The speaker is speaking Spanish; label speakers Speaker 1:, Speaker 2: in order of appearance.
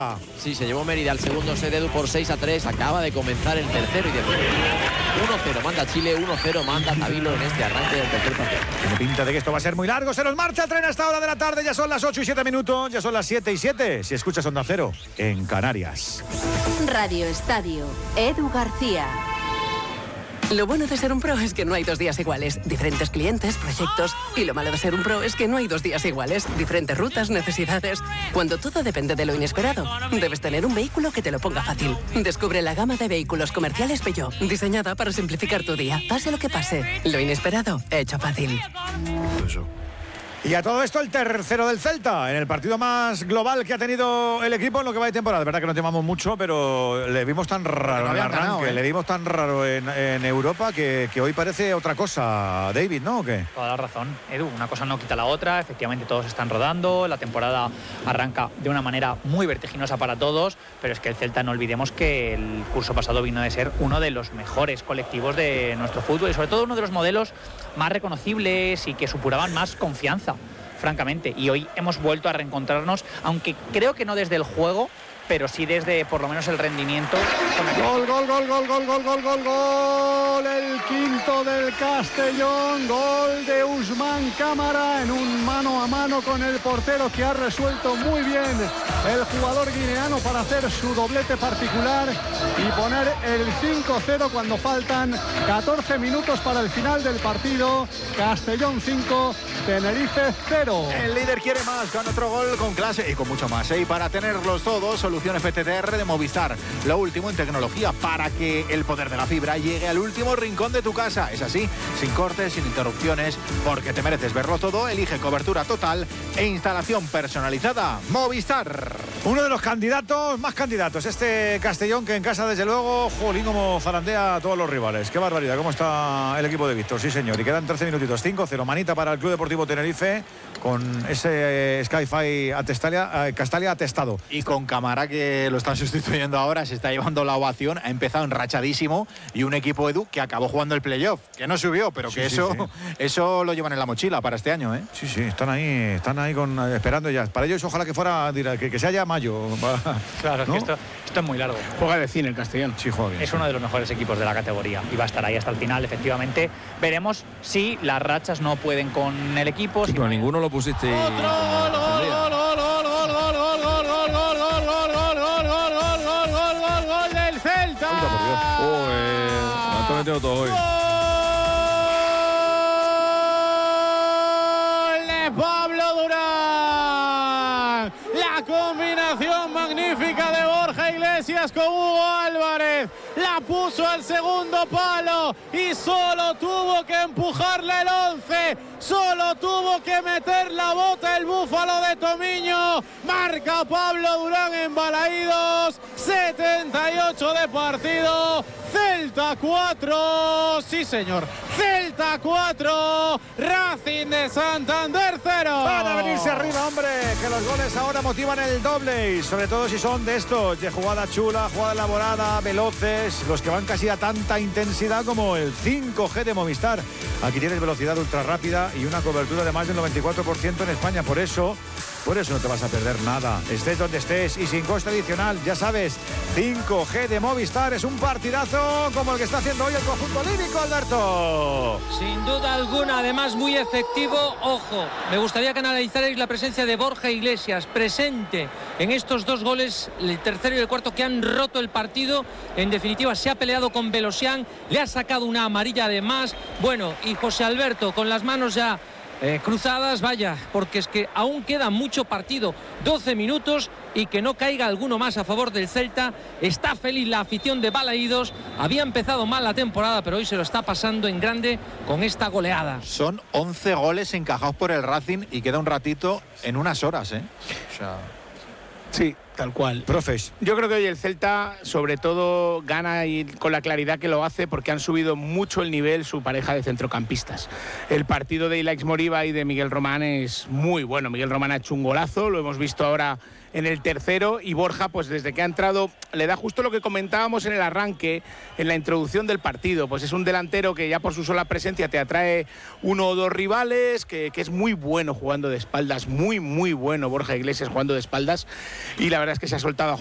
Speaker 1: Sí, se llevó Mérida al segundo set, Edu, por 6-3. Acaba de comenzar el tercero y definitivo. 1-0 manda Chile, 1-0 manda Tabilo en este arranque del tercer partido.
Speaker 2: Tiene pinta de que esto va a ser muy largo. Se nos marcha el tren a esta hora de la tarde. Ya son las 8:07. Ya son las 7:07. Si escuchas Onda Cero en Canarias.
Speaker 3: Radio Estadio, Edu García.
Speaker 4: Lo bueno de ser un pro es que no hay 2 días iguales. Diferentes clientes, proyectos. Y lo malo de ser un pro es que no hay 2 días iguales. Diferentes rutas, necesidades. Cuando todo depende de lo inesperado, debes tener un vehículo que te lo ponga fácil. Descubre la gama de vehículos comerciales Peugeot, diseñada para simplificar tu día. Pase lo que pase, lo inesperado, hecho fácil.
Speaker 2: Y a todo esto el tercero del Celta, en el partido más global que ha tenido el equipo en lo que va de temporada. Es verdad que no temamos mucho, pero le vimos tan raro en el arranque, le vimos tan raro en Europa que hoy parece otra cosa, David, ¿no? ¿O qué?
Speaker 5: Toda la razón, Edu, una cosa no quita la otra, efectivamente todos están rodando, la temporada arranca de una manera muy vertiginosa para todos, pero es que el Celta, no olvidemos que el curso pasado vino de ser uno de los mejores colectivos de nuestro fútbol y sobre todo uno de los modelos más reconocibles y que supuraban más confianza, francamente, y hoy hemos vuelto a reencontrarnos, aunque creo que no desde el juego, pero sí desde por lo menos el rendimiento.
Speaker 6: Gol, el quinto del Castellón, gol de Usman Cámara en un mano a mano con el portero que ha resuelto muy bien el jugador guineano para hacer su doblete particular y poner el 5-0 cuando faltan 14 minutos para el final del partido. Castellón 5, Tenerife 0.
Speaker 7: El líder quiere más, con otro gol con clase y con mucho más. Y para tenerlos todos, soluciones FTTR de Movistar. Lo último en tecnología para que el poder de la fibra llegue al último rincón de tu casa. Es así, sin cortes, sin interrupciones, porque te mereces verlo todo. Elige cobertura total e instalación personalizada. Movistar.
Speaker 2: Uno de los candidatos, más candidatos, este Castellón, que en casa, desde luego, jolín, como zarandea a todos los rivales. Qué barbaridad, cómo está el equipo de Víctor, sí señor. Y quedan 13 minutitos, 5-0, manita para el Club Deportivo Tenerife, con ese Sky-Fi Castalia atestado.
Speaker 7: Y con Cámara, que lo están sustituyendo ahora, se está llevando la ovación, ha empezado enrachadísimo, y un equipo, Edu, que acabó jugando el playoff, que no subió, pero que eso lo llevan en la mochila para este año, ¿eh?
Speaker 2: Sí, están ahí esperando ya. Para ellos ojalá que fuera, que sea ya mayo.
Speaker 5: Claro, ¿no? Es que esto es muy largo.
Speaker 8: Juega de cine el Castellón.
Speaker 2: Sí, juega bien.
Speaker 5: Es uno de los mejores equipos de la categoría y va a estar ahí hasta el final, efectivamente. Veremos si las rachas no pueden con el equipo.
Speaker 9: Sí, pero ninguno lo pusiste.
Speaker 6: Gol del Celta.
Speaker 9: Me han metido todo hoy.
Speaker 6: Gol de Pablo Durán. La combinación magnífica de Borja Iglesias con Hugo Álvarez. La puso al segundo palo y solo tuvo que empujarle el 11. Solo tuvo que meter la bota el búfalo de Tomiño. Marca Pablo Durán en Balaídos. 78 de partido. Celta 4. Sí, señor. Celta 4. Racing de Santander 0.
Speaker 2: Van a venirse arriba, hombre. Que los goles ahora motivan el doble. Y sobre todo si son de estos, de jugada chula, jugada elaborada, veloces. Los que van casi a tanta intensidad como el 5G de Movistar. Aquí tienes velocidad ultra rápida y una cobertura de más del 94% en España. Por eso no te vas a perder nada. Estés donde estés y sin coste adicional. Ya sabes, 5G de Movistar es un partidazo como el que está haciendo hoy el conjunto lírico, Alberto.
Speaker 10: Sin duda alguna, además muy efectivo. Ojo, me gustaría que analizarais la presencia de Borja Iglesias, presente en estos 2 goles, el tercero y el cuarto, que han roto el partido. En definitiva, se ha peleado con Belosian, le ha sacado una amarilla además. Bueno, y José Alberto con las manos ya cruzadas, vaya, porque es que aún queda mucho partido, 12 minutos, y que no caiga alguno más a favor del Celta. Está feliz la afición de Balaídos. Había empezado mal la temporada, pero hoy se lo está pasando en grande con esta goleada.
Speaker 7: Son 11 goles encajados por el Racing y queda un ratito en unas horas, ¿eh? O sea...
Speaker 8: Sí, tal cual.
Speaker 2: Profes.
Speaker 8: Yo creo que hoy el Celta, sobre todo, gana y con la claridad que lo hace, porque han subido mucho el nivel su pareja de centrocampistas. El partido de Ilaix Moriba y de Miguel Román es muy bueno. Miguel Román ha hecho un golazo, lo hemos visto ahora en el tercero, y Borja, pues desde que ha entrado, le da justo lo que comentábamos en el arranque, en la introducción del partido. Pues es un delantero que ya por su sola presencia te atrae uno o dos rivales, que es muy bueno jugando de espaldas, muy bueno Borja Iglesias jugando de espaldas, y la verdad es que se ha soltado a